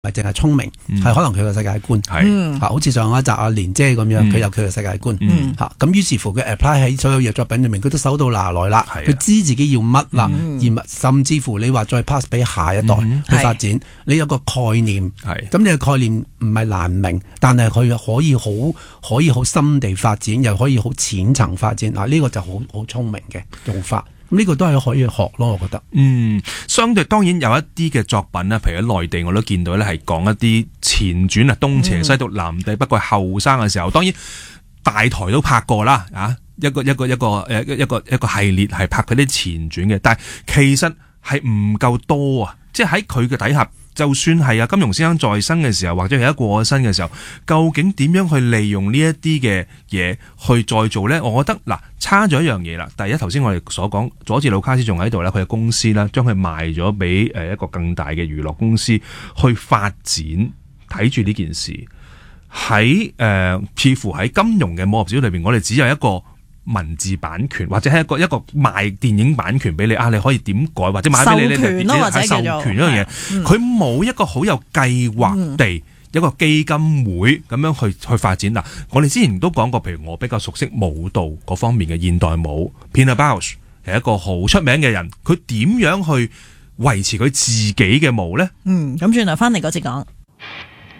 係淨係聰明，係可能佢嘅世界觀，好似上一集阿蓮姐咁樣，佢有佢嘅世界觀，咁於是乎佢 apply 喺所有嘅作品裏面，佢都手到拿來啦，佢知自己要乜啦，而甚至乎你話再 pass 俾下一代去發展，你有個概念，咁你嘅概念唔係難明，但係佢可以好深地發展，又可以好淺層發展，呢個就好聰明嘅用法。呢個都係可以學咯，我覺得。 相對當然有一啲嘅作品啦，譬如喺內地我都見到咧，係講一啲前傳啊，東邪西毒南帝，不過後生嘅時候，當然大台都拍過啦，一個系列係拍嗰啲前傳嘅，但係其實係唔夠多啊，即係喺佢嘅底下。就算係金庸先生在生嘅時候，或者係一過咗身嘅時候，究竟點樣去利用呢一啲嘅嘢去再做呢？我覺得差咗一樣嘢啦。第一，頭先我哋所講，佐治魯卡斯仲喺度咧，佢嘅公司啦，將佢賣咗俾一個更大嘅娛樂公司去發展。睇住呢件事喺似乎喺金庸嘅武俠小說裏邊，我哋只有一個文字版權，或者係一個賣電影版權俾你你可以點改，或者買俾你授權咯，或者授權呢樣嘢，佢冇一個好有計劃地一個基金會咁樣去發展。我哋之前都講過，譬如我比較熟悉舞蹈嗰方面嘅現代舞 Pina Bausch 係一個好出名嘅人，佢點樣去維持佢自己嘅舞呢？ 咁轉頭翻嚟嗰節講。